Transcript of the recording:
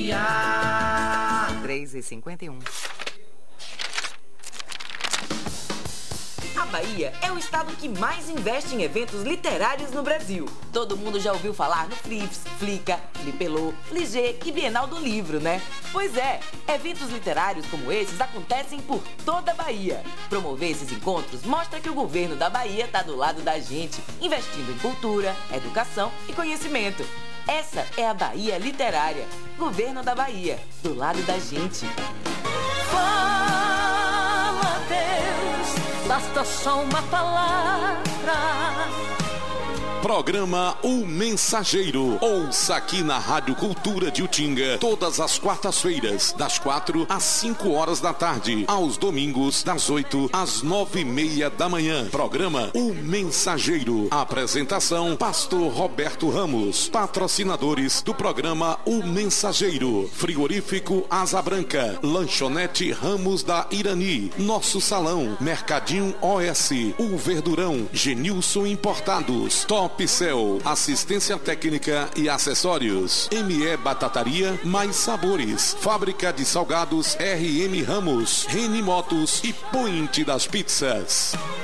Bahia. 3h51. A Bahia é o estado que mais investe em eventos literários no Brasil. Todo mundo já ouviu falar no Flips, Flica, Flipelô, Fligê e Bienal do Livro, né? Pois é, eventos literários como esses acontecem por toda a Bahia. Promover esses encontros mostra que o governo da Bahia está do lado da gente, investindo em cultura, educação e conhecimento. Essa é a Bahia Literária. Governo da Bahia, do lado da gente. Fala, Deus, basta só uma palavra. Programa O Mensageiro. Ouça aqui na Rádio Cultura de Utinga, todas as quartas-feiras, das 4 às 5 horas da tarde. Aos domingos, das 8 às 9h30 da manhã. Programa O Mensageiro. Apresentação, Pastor Roberto Ramos. Patrocinadores do programa O Mensageiro: Frigorífico Asa Branca, Lanchonete Ramos da Irani, Nosso Salão, Mercadinho OS, O Verdurão, Genilson Importados, Top Cell, assistência técnica e acessórios, ME Batataria, Mais Sabores, Fábrica de Salgados RM Ramos, Reni Motos e Point das Pizzas.